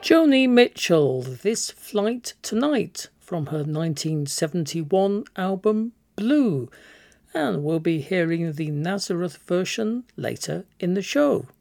Joni Mitchell, This Flight Tonight, from her 1971 album Blue, and we'll be hearing the Nazareth version later in the show.